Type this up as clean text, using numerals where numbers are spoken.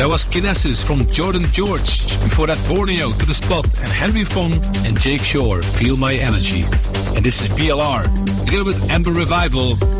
That was Kinesis from Jordan George. Before that, Borneo, To The Spot, and Henry Fong and Jake Shore, Feel My Energy. And this is BLR, together with Amber Revival,